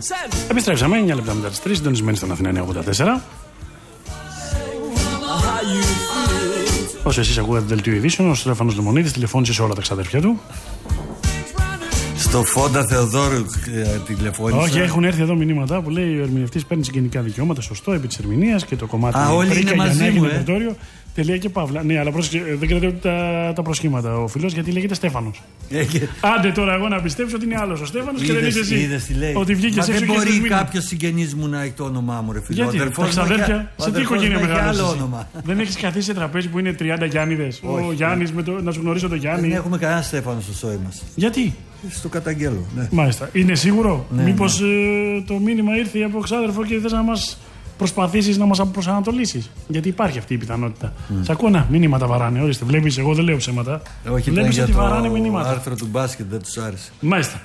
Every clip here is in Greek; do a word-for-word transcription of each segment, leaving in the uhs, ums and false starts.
Επιστρέψαμε εννιά λεπτά μετά τις τρεις, συντονισμένοι στον Αθήνα εννιακόσια ογδόντα τέσσερα. Όσο εσείς ακούγατε το δελτίο ειδήσεων, ο Στέφανος Λεμονίδης τηλεφώνησε σε όλα τα ξαδέρφια του. Στο Φόντα Θεοδόρου τηλεφώνησε. Όχι, έχουν έρθει εδώ μηνύματα που λέει ο ερμηνευτής παίρνει συγγενικά δικαιώματα. Σωστό, επί της ερμηνείας και το κομμάτι. Α, όλοι είναι μαζί μου, ε. Τελεία και παύλα. Ναι, αλλά πρόσεχε, δεν κρατάει τα, τα προσχήματα ο φίλος γιατί λέγεται Στέφανος. Έχε... Άντε τώρα εγώ να πιστέψω ότι είναι άλλος ο Στέφανος και δεν είσαι εσύ. Είδες τι λέει. Ότι βγήκε σε δεν μπορεί κάποιος συγγενής μου να έχει το όνομά μου, ρε φίλε. Γιατί τα ξαδέρφια, σε τι οικογένεια μεγάλωσες? Δεν έχεις καθίσει σε τραπέζι που είναι τριάντα Γιάννηδες? Ο Γιάννης, με το, να σου γνωρίσω τον Γιάννη. Δεν έχουμε κανένα Στέφανο στο σόι μας. Γιατί? Στο καταγγέλω. Ναι. Μάλιστα. Είναι σίγουρο? Ναι, Μήπως ναι. Ε, το μήνυμα ήρθε από ξάδερφο και θες να μας προσπαθήσεις να μας προσανατολίσεις? Γιατί υπάρχει αυτή η πιθανότητα. Mm. Σ' ακούω να, μηνύματα βαράνε. Ορίστε, βλέπεις, εγώ δεν λέω ψέματα. Όχι, βλέπεις ότι το βαράνε μηνύματα. Το άρθρο του μπάσκετ δεν τους άρεσε. Μάλιστα.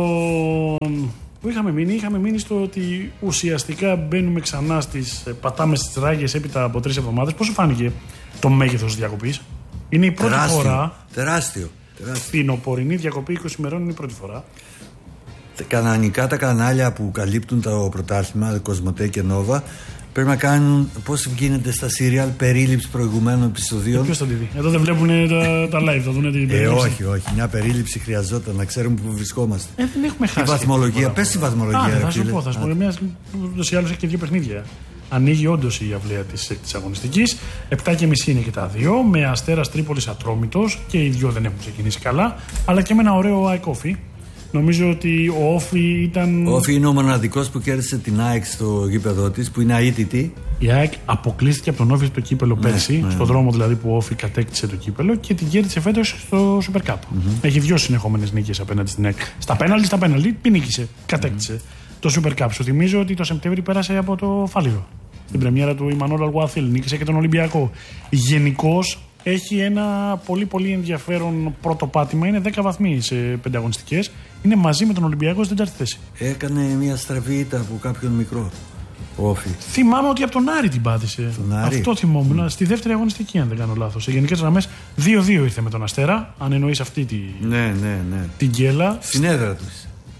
Λοιπόν, που είχαμε μείνει, είχαμε μείνει στο ότι ουσιαστικά μπαίνουμε ξανά στις, πατάμε στις ράγες έπειτα από τρεις εβδομάδες. Πώς σου φάνηκε το μέγεθος της διακοπής? Είναι η πρώτη τεράστιο, φορά. Τεράστιο. Φθινοπορεινή διακοπή είκοσι ημερών είναι η πρώτη φορά. Κανονικά τα κανάλια που καλύπτουν το πρωτάθλημα, Κοσμοτέ και Νόβα, πρέπει να κάνουν, πώς γίνεται στα σύριαλ, περίληψη προηγουμένων επεισοδίων. Ποιος θα τη δει? Εδώ δεν βλέπουν τα, τα live, θα δουν την περίληψη. Ε, όχι, όχι. Μια περίληψη χρειαζόταν να ξέρουμε πού βρισκόμαστε. Ε, δεν έχουμε χάσει. Η βαθμολογία, πες τη βαθμολογία. Α, θα σου πω, θα σου πω. Μια ούτως ή άλλως έχει και δύο παιχνίδια. Ανοίγει όντως η αυλαία της, της αγωνιστικής. επτά και μισή είναι και τα δύο. Με Αστέρας Τρίπολης Ατρόμητος και οι δυο δεν έχουν ξεκινήσει καλά. Αλλά και με ένα ωραίο ΑΕΚ Όφι. Νομίζω ότι ο Όφι ήταν. Ο Όφι είναι ο μοναδικός που κέρδισε την ΑΕΚ στο γήπεδο της, που είναι αίτητη. Η ΑΕΚ αποκλείστηκε από τον Όφι στο κύπελο ναι, πέρσι, ναι. στον δρόμο δηλαδή που ο Όφι κατέκτησε το κύπελο και την κέρδισε φέτος στο Super Cup. Mm-hmm. Έχει δύο συνεχόμενες νίκες απέναντι στην ΑΕΚ. Στα πέναλτι, στα πέναλτι, την νίκησε, κατέκτησε mm-hmm. το Super Cup. Σου θυμίζω ότι το Σεπτέμβρη πέρασε από το Φάληρο. Την πρεμιέρα του Ιμανόλ Αλγουάθιλ, νίκησε και τον Ολυμπιακό. Γενικώς έχει ένα πολύ πολύ ενδιαφέρον πρώτο πάτημα. Είναι δέκα βαθμοί σε πέντε αγωνιστικές. Είναι μαζί με τον Ολυμπιακό στην τέταρτη θέση. Έκανε μια στραβή ήττα από κάποιον μικρό. Όφι. Θυμάμαι ότι από τον Άρη την πάτησε. Αυτό θυμόμουν. Mm. Στη δεύτερη αγωνιστική, αν δεν κάνω λάθος. Σε γενικές γραμμές δύο δύο ήρθε με τον Αστέρα. Αν εννοείς αυτή τη... ναι, ναι, ναι. την γκέλα. Στην έδρα του.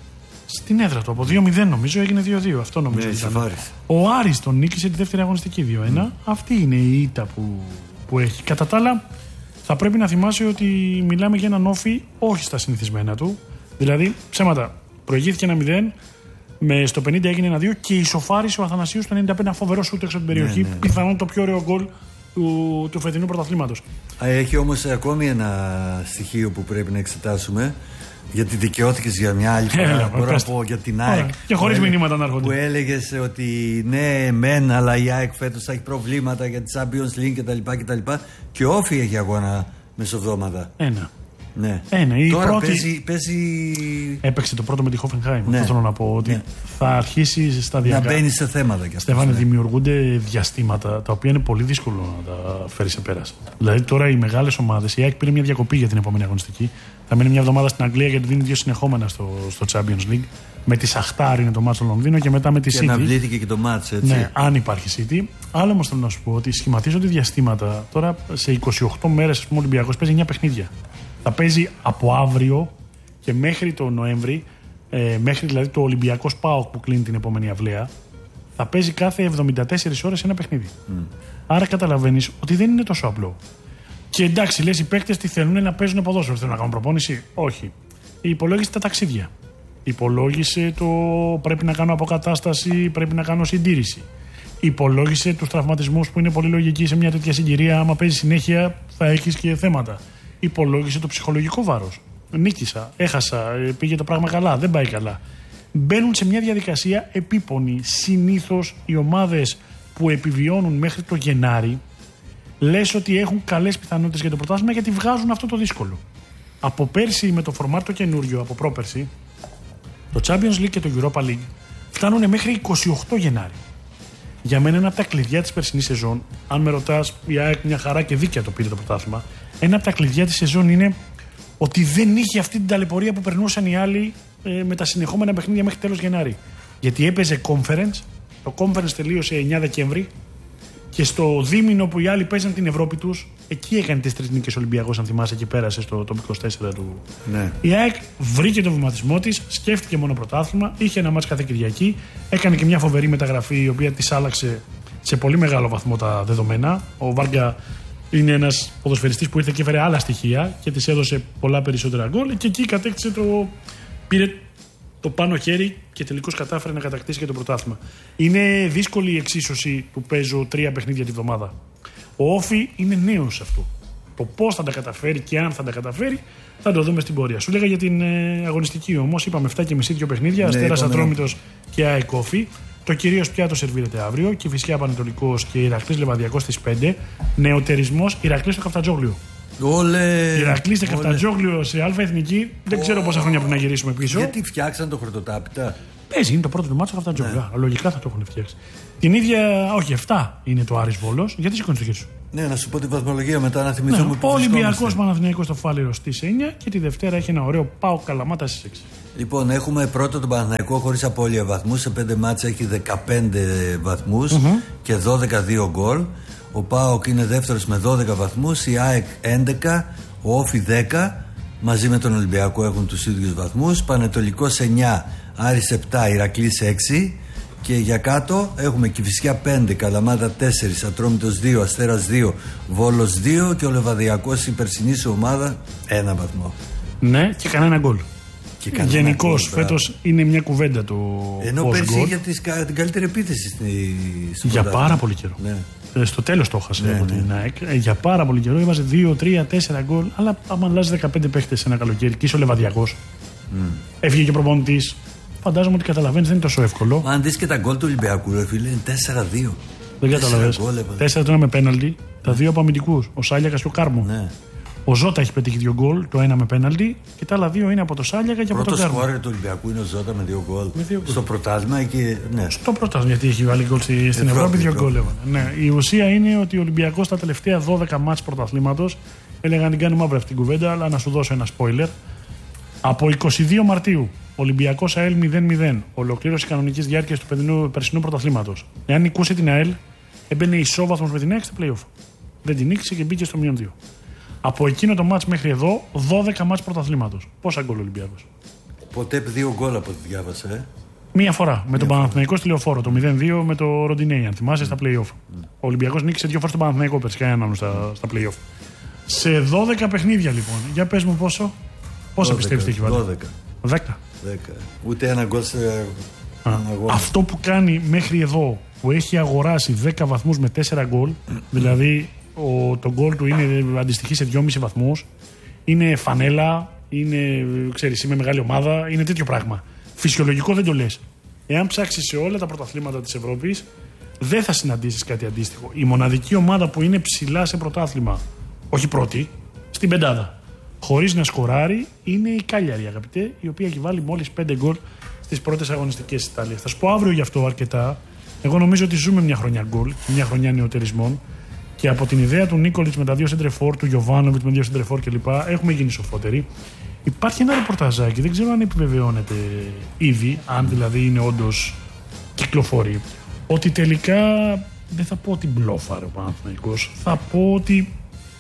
Στην έδρα του. Από δύο μηδέν νομίζω έγινε δύο δύο. Αυτό νομίζω. Ναι, ο Άρης τον νίκησε τη δεύτερη αγωνιστική δύο ένα. Mm. Αυτή είναι η ήττα που, που έχει. Κατά τα άλλα, θα πρέπει να θυμάσαι ότι μιλάμε για έναν Όφι όχι στα συνηθισμένα του. Δηλαδή, ψέματα. Προηγήθηκε ένα μηδέν. Με στο πενήντα έγινε ένα δύο και ισοφάρισε ο Αθανασίου στο ενενήντα πέντε, ένα φοβερό σούτ έξω από την περιοχή. Ναι, ναι. Πιθανόν το πιο ωραίο γκολ του, του φετινού πρωταθλήματος. Έχει όμως ακόμη ένα στοιχείο που πρέπει να εξετάσουμε. Γιατί δικαιώθηκες για μια άλλη φορά. Μπορώ να πω για την ΑΕΚ. Και χωρίς μηνύματα να έρχονται. Που έλεγες ότι ναι, μεν, αλλά η ΑΕΚ φέτος θα έχει προβλήματα για τη Champions League κτλ. κτλ. Και ο Όφι έχει αγώνα μεσοβδόμαδα. Ένα. Ναι. Ένα. Η Τώρα πρώτη... παίζει, παίζει... Έπαιξε το πρώτο με τη Hoffenheim. Ναι. Αυτό θέλω να πω. Ότι ναι. θα αρχίσει σταδιακά. Να μπαίνει σε θέματα κι αυτό. Στέφανε, ναι. δημιουργούνται διαστήματα τα οποία είναι πολύ δύσκολο να τα φέρει σε πέρας. Δηλαδή τώρα οι μεγάλες ομάδες, η ΑΕΚ πήρε μια διακοπή για την επόμενη αγωνιστική. Θα μείνει μια εβδομάδα στην Αγγλία γιατί δίνει δύο συνεχόμενα στο, στο Champions League. Με τη Σαχτάρ είναι το μάτς στο Λονδίνο και μετά με τη City. Και αναβλήθηκε και το μάτς, έτσι. Ναι, αν υπάρχει City. Άλλο όμως θέλω να σου πω ότι σχηματίζονται διαστήματα. Τώρα σε είκοσι οκτώ μέρες, ας πούμε, ο Ολυμπιακός παίζει εννιά παιχνίδια. Θα παίζει από αύριο και μέχρι το Νοέμβρη, ε, μέχρι δηλαδή το Ολυμπιακός ΠΑΟΚ που κλείνει την επόμενη αυλαία, θα παίζει κάθε εβδομήντα τέσσερις ώρες ένα παιχνίδι. Mm. Άρα καταλαβαίνεις ότι δεν είναι τόσο απλό. Και εντάξει, λες οι παίκτες τι θέλουν να παίζουν ποδόσφαιρο, θέλουν να κάνουν προπόνηση. Όχι. Υπολόγισε τα ταξίδια. Υπολόγισε το πρέπει να κάνω αποκατάσταση, πρέπει να κάνω συντήρηση. Υπολόγισε τους τραυματισμούς που είναι πολύ λογικοί σε μια τέτοια συγκυρία. Άμα παίζει συνέχεια, θα έχεις και θέματα. Υπολόγισε το ψυχολογικό βάρος. Νίκησα, έχασα, πήγε το πράγμα καλά, δεν πάει καλά. Μπαίνουν σε μια διαδικασία επίπονη. Συνήθως οι ομάδες που επιβιώνουν μέχρι το Γενάρη, λες ότι έχουν καλές πιθανότητες για το πρωτάθλημα γιατί βγάζουν αυτό το δύσκολο. Από πέρσι με το φορμάτ καινούριο, από πρόπερσι, το Champions League και το Europa League φτάνουν μέχρι είκοσι οκτώ Γενάρη. Για μένα ένα από τα κλειδιά της περσινής σεζόν, αν με ρωτάς, η ΑΕΚ μια χαρά και δίκαια το πήρε το πρωτάθλημα. Ένα από τα κλειδιά της σεζόν είναι ότι δεν είχε αυτή την ταλαιπωρία που περνούσαν οι άλλοι ε, με τα συνεχόμενα παιχνίδια μέχρι τέλος Γενάρη. Γιατί έπαιζε conference, το conference τελείωσε εννιά Δεκέμβρη και στο δίμηνο που οι άλλοι παίζαν την Ευρώπη τους, Εκεί έκανε τις τρεις νίκες ο Ολυμπιακός, αν θυμάσαι, και πέρασε στο top είκοσι τέσσερα του. Ναι. Η ΑΕΚ βρήκε τον βηματισμό της, σκέφτηκε μόνο πρωτάθλημα, είχε ένα μάτς κάθε Κυριακή, έκανε και μια φοβερή μεταγραφή η οποία της άλλαξε σε πολύ μεγάλο βαθμό τα δεδομένα. Ο Βάργκα είναι ένας ποδοσφαιριστής που ήρθε και έφερε άλλα στοιχεία και της έδωσε πολλά περισσότερα γκολ και εκεί κατέκτησε το. Πήρε το πάνω χέρι και τελικώς κατάφερε να κατακτήσει και το πρωτάθλημα. Είναι δύσκολη η εξίσωση του παίζω τρία παιχνίδια τη βδομάδα. Ο Όφη είναι νέος σε αυτό. Το πώς θα τα καταφέρει και αν θα τα καταφέρει θα το δούμε στην πορεία. Σου λέγα για την ε, αγωνιστική όμως. Είπαμε εφτά και μισή δύο παιχνίδια. Ναι, Αστέρας Ατρόμητος και ΑΕΚ Όφη. Το κυρίως πιάτο σερβίρεται αύριο. Κηφισιά Πανετολικός και Ηρακλής Λεβαδιακός στις πέντε. Νεοτερισμός Ηρακλής στο Καφτατζόγλιο. Όλε. Ηρακλής στο Καφτατζόγλιο σε Α Εθνική. Δεν ξέρω πόσα χρόνια πρέπει να γυρίσουμε πίσω. Γιατί φτιάξαν το χορτοτάπητα. Παίζει, είναι το πρώτο του μάτσο στο Καφτατζόγλιο. Ναι. Λογικά θα το έχουν φτιάξει. Την ίδια, όχι, εφτά είναι το Άρης Βόλος. Γιατί σηκώνεις το χέρι σου? Ναι, να σου πω τη βαθμολογία μετά να θυμηθούμε ναι, που ο Ολυμπιακός Παναθηναϊκός στο Φάληρο στις εννιά και τη Δευτέρα έχει ένα ωραίο ΠΑΟΚ Καλαμάτα στις έξι. Λοιπόν, έχουμε πρώτο τον Παναθηναϊκό χωρίς απώλεια βαθμούς. Σε πέντε μάτσα έχει δεκαπέντε βαθμούς mm-hmm. και δώδεκα δύο γκολ. Ο ΠΑΟΚ είναι δεύτερος με δώδεκα βαθμούς. Η ΑΕΚ έντεκα, ο Όφη δέκα. Μαζί με τον Ολυμπιακό έχουν τους ίδιους βαθμούς. Πανετολικός εννιά, Άρης επτά, Ηρακλής έξι. Και για κάτω έχουμε Κηφισιά πέντε, Καλαμάτα τέσσερα, Ατρόμητος δύο, Αστέρας δύο, Βόλος δύο και ο Λεβαδιακός, η περσινή σου ομάδα, ένα βαθμό. Ναι, και κανένα γκολ. Γενικώς φέτος είναι μια κουβέντα το. Ενώ πέρσι είχε την καλύτερη επίθεση στη, στη για πάρα κοντά. Πολύ καιρό. Ναι. Ε, στο τέλος το έχασε ναι, από ναι. την ΑΕΚ. Ε, για πάρα πολύ καιρό έβαζε δύο, τρία, τέσσερα γκολ. Αλλά άμα αλλάζει δεκαπέντε παίχτες σε ένα καλοκαίρι και είσαι ο Λεβαδιακός, mm. έφυγε και προπονητής. Φαντάζομαι ότι καταλαβαίνεις, δεν είναι τόσο εύκολο. Αν δεις και τα γκολ του Ολυμπιακού, ρε φίλε, είναι τέσσερα δύο. Δεν καταλαβαίνεις. τέσσερα το ένα με πέναλτι, τα δύο από αμυντικούς. Ο Σάλιακας και ο Κάρμο. Ναι. Ο Ζώτα έχει πετύχει δύο γκολ, το ένα με πέναλτι και τα άλλα δύο είναι από το Σάλιακα και από τον Κάρμο. Πρώτο σκόρερ του Ολυμπιακού είναι ο Ζώτα με δύο γκολ. Στο πρωτάθλημα και. Ναι. Στο πρωτάθλημα, γιατί έχει βάλει γκολ στη, στην Ευρώπη, δύο γκολ έβαλε. Ναι. Η ουσία είναι ότι ο Ολυμπιακός στα τελευταία δώδεκα μάτς πρωταθλήματος, έλεγα να την κάνουμε αύριο αυτή την κουβέντα, αλλά να σου δώσω ένα spoiler. Από είκοσι δύο Μαρτίου, Ολυμπιακός ΑΕΛ μηδέν μηδέν, ολοκλήρωση κανονικής διάρκειας του περσινού πρωταθλήματος. Εάν νικούσε την ΑΕΛ, έμπαινε ισόβαθμος με την ΑΕΚ στα play-off. Δεν την νίκησε και μπήκε στο μείον δύο. Από εκείνο το μάτς μέχρι εδώ, δώδεκα μάτς πρωταθλήματος. Πόσα γκολ ο Ολυμπιακός? Ποτέ δύο γκολ από ό,τι διάβασα, ε. Μία φορά. Με τον Παναθηναϊκό στη Λεωφόρο. Το μηδέν δύο με το Ροντινέι, αν θυμάσαι, mm. στα play-off. Mm. Ο Ολυμπιακός νίκησε δύο φορές τον Παναθηναϊκό πέρσι, κανέναν άλλον στα, στα play-off. Σε δώδεκα παιχνίδια λοιπόν. Για πες μου πόσο. Πόσα πιστεύεις ότι έχει βάλει? δώδεκα. δέκα. δέκα. Ούτε ένα γκολ σε ένα αγώνα. Αυτό που κάνει μέχρι εδώ, που έχει αγοράσει δέκα βαθμούς με τέσσερα γκολ, δηλαδή ο, το γκολ του είναι αντιστοιχεί σε δυόμισι βαθμούς, είναι φανέλα, είναι, ξέρεις, είμαι μεγάλη ομάδα, είναι τέτοιο πράγμα. Φυσιολογικό δεν το λες. Εάν ψάξεις σε όλα τα πρωταθλήματα της Ευρώπης, δεν θα συναντήσεις κάτι αντίστοιχο. Η μοναδική ομάδα που είναι ψηλά σε πρωτάθλημα, όχι πρώτη, στην πεντάδα, χωρίς να σκοράρει, είναι η Κάλιαρη, αγαπητέ, η οποία έχει βάλει μόλις πέντε γκολ στις πρώτες αγωνιστικές της Ιταλίας. Θα σου πω αύριο γι' αυτό αρκετά. Εγώ νομίζω ότι ζούμε μια χρονιά γκολ, μια χρονιά νεοτερισμών. Και από την ιδέα του Νίκολιτς με τα δύο σεντρεφόρ, του Γιοβάνοβιτς με δύο σεντρεφόρ κλπ. Έχουμε γίνει σοφότεροι. Υπάρχει ένα ρεπορταζάκι, δεν ξέρω αν επιβεβαιώνεται ήδη, αν δηλαδή είναι όντως κυκλοφορεί, ότι τελικά δεν θα πω ότι μπλόφαρε ο Παναθηναϊκός, θα πω ότι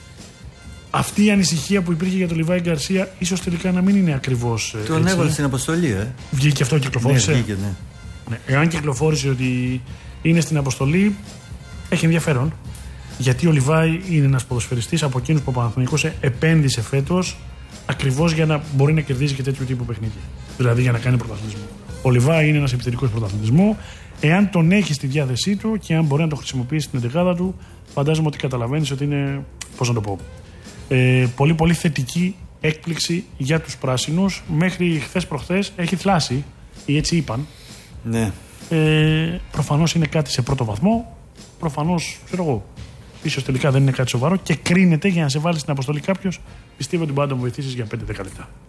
αυτή η ανησυχία που υπήρχε για τον Λιβάη Γκαρσία ίσως τελικά να μην είναι ακριβώς. Τον έβαλε στην αποστολή, ε. Βγήκε αυτό, κυκλοφόρησε. Ναι, βγήκε, ναι. Ναι. Εάν κυκλοφόρησε ότι είναι στην αποστολή, έχει ενδιαφέρον. Γιατί ο Λιβάη είναι ένας ποδοσφαιριστής από εκείνους που ο Παναθηναϊκός επένδυσε φέτος ακριβώς για να μπορεί να κερδίζει και τέτοιου τύπου παιχνίδια. Δηλαδή για να κάνει πρωταθλητισμό. Ο Λιβάη είναι ένας επιθετικός πρωταθλητισμού. Εάν τον έχει στη διάθεσή του και αν μπορεί να το χρησιμοποιήσει στην εντεκάδα του, φαντάζομαι ότι καταλαβαίνεις ότι είναι. Πώς να το πω. Ε, πολύ πολύ θετική έκπληξη για τους πράσινους. Μέχρι χθες προχθές έχει θλάσει, ή έτσι είπαν. Ναι. Ε, προφανώς είναι κάτι σε πρώτο βαθμό. Προφανώς, ξέρω εγώ, ίσως τελικά δεν είναι κάτι σοβαρό και κρίνεται για να σε βάλει στην αποστολή κάποιος. Πιστεύω ότι μπορεί να τον βοηθήσεις για πέντε δέκα λεπτά.